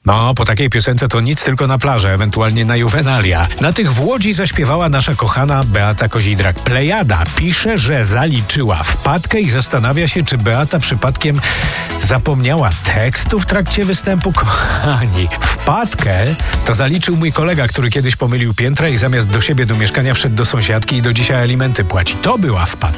No, po takiej piosence to nic, tylko na plażę, ewentualnie na juwenalia. Na tych w Łodzi zaśpiewała nasza kochana Beata Kozidrak. Plejada pisze, że zaliczyła wpadkę i zastanawia się, czy Beata przypadkiem zapomniała tekstu w trakcie występu. Kochani, wpadkę to zaliczył mój kolega, który kiedyś pomylił piętra i zamiast do siebie do mieszkania wszedł do sąsiadki i do dzisiaj alimenty płaci. To była wpadka.